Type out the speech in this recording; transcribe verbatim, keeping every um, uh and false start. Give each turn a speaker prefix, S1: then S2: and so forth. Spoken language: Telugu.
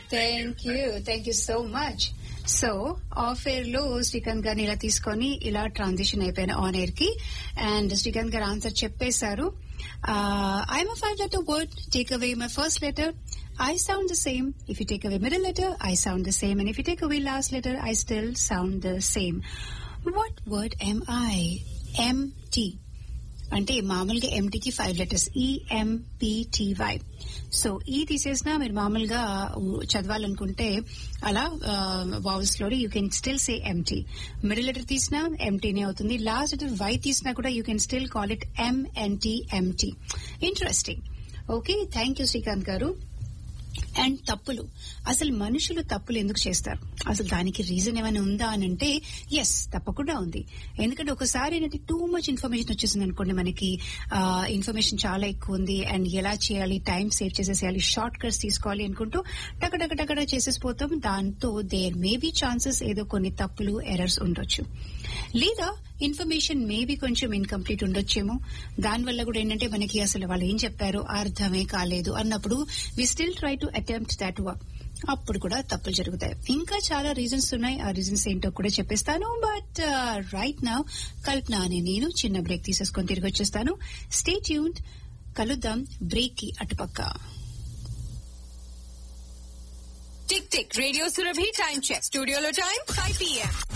S1: Thank you thank you so much. So of air లో శ్రీకాంత్ గారిని ఇలా తీసుకొని ఇలా ట్రాన్సిషన్ అయిపోయాను ఆన్ ఎయిర్ కి. అండ్ శ్రీకాంత్ గారు ఆన్సర్ చెప్పేశారు. I'm a five letter word. Take away my first letter, I sound the same. If you take away middle letter, I sound the same. And if you take away last letter, I still sound the same. What word am I? Empty. అంటే మామూలుగా ఎంటీకి ఫైవ్ లెటర్స్ ఈఎంపిటివై. సో ఈ తీసేసినా మీరు మామూలుగా చదవాలనుకుంటే అలా వావల్స్ లో you can still say empty. Middle letter తీసినా ఎంటీనే అవుతుంది. లాస్ట్ లెటర్ వై తీసినా కూడా you can still call it MNT empty. Interesting. Okay, thank you Srikanth గారు. అండ్ తప్పులు, అసలు మనుషులు తప్పులు ఎందుకు చేస్తారు? అసలు దానికి రీజన్ ఏమైనా ఉందా అని అంటే ఎస్, తప్పకుండా ఉంది. ఎందుకంటే ఒకసారి ఏంటంటే టూ మచ్ ఇన్ఫర్మేషన్ వచ్చేసింది అనుకోండి, మనకి ఇన్ఫర్మేషన్ చాలా ఎక్కువ ఉంది అండ్ ఎలా చేయాలి, టైం సేవ్ చేసేసేయాలి, షార్ట్ కట్స్ తీసుకోవాలి అనుకుంటూ టకటక టకట చేసేసిపోతాం. దాంతో దేర్ మే బి ఛాన్సెస్ ఏదో కొన్ని తప్పులు ఎర్రర్స్ ఉండొచ్చు, లేదా ఇన్ఫర్మేషన్ మేబీ కొంచెం ఇన్కంప్లీట్ ఉండొచ్చేమో. దానివల్ల కూడా ఏంటంటే మనకి అసలు వాళ్ళు ఏం చెప్పారో అర్థమే కాలేదు అన్నప్పుడు we still try to attempt that work. అప్పుడు కూడా తప్పులు జరుగుతాయి. ఇంకా చాలా రీజన్స్ ఉన్నాయి, ఆ రీజన్స్ ఏంటో కూడా చెప్పేస్తాను. బట్ రైట్ నౌ కల్పన అనే నేను చిన్న బ్రేక్ తీసేసుకొని తిరిగి వచ్చేస్తాను. స్టే ట్యూన్డ్, కలుద్దాం బ్రేక్ కి అటుపక్క.
S2: Tick tick radio Surabhi time check. స్టూడియోలో టైం ఫైవ్ పిఎం.